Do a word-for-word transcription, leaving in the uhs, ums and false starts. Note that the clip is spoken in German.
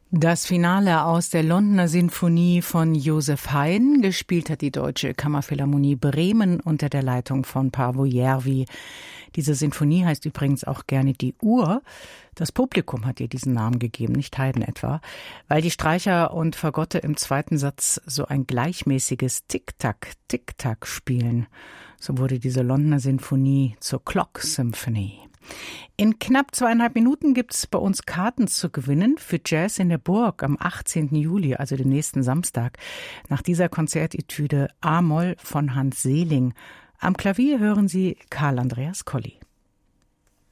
Das Finale aus der Londoner Sinfonie von Joseph Haydn, gespielt hat die Deutsche Kammerphilharmonie Bremen unter der Leitung von Paavo Järvi. Diese Sinfonie heißt übrigens auch gerne die Uhr. Das Publikum hat ihr diesen Namen gegeben, nicht Haydn etwa, weil die Streicher und Fagotte im zweiten Satz so ein gleichmäßiges Tick-Tack, Tick-Tack spielen. So wurde diese Londoner Sinfonie zur Clock Symphony. In knapp zweieinhalb Minuten gibt es bei uns Karten zu gewinnen für Jazz in der Burg am achtzehnten Juli, also den nächsten Samstag. Nach dieser Konzertetüde A-Moll von Hans Seeling. Am Klavier hören Sie Karl Andreas Colli.